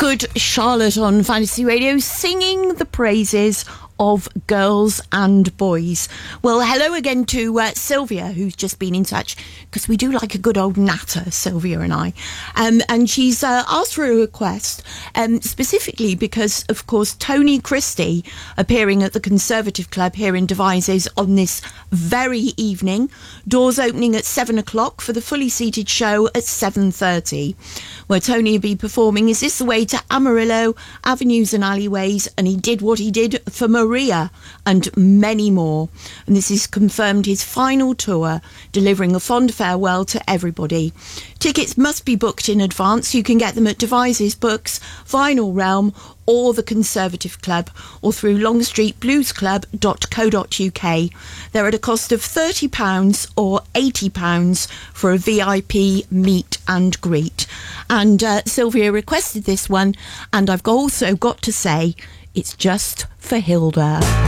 Good Charlotte on Fantasy Radio, singing the praises of girls and boys. Well, hello again to Sylvia, who's just been in touch, because we do like a good old natter, Sylvia and I. And she's asked for a request, specifically because, of course, Tony Christie appearing at the Conservative Club here in Devizes on this very evening. Doors opening at 7 o'clock for the fully seated show at 7:30, where Tony will be performing Is This the Way to Amarillo, Avenues and Alleyways, and He Did What He Did for Maria, and many more. And this is confirmed his final tour, delivering a fond farewell to everybody. Tickets must be booked in advance. You can get them at Devizes Books, Vinyl Realm, or the Conservative Club, or through longstreetbluesclub.co.uk. They're at a cost of £30 or £80 for a VIP meet and greet. And Sylvia requested this one, and I've also got to say, it's just for Hilda.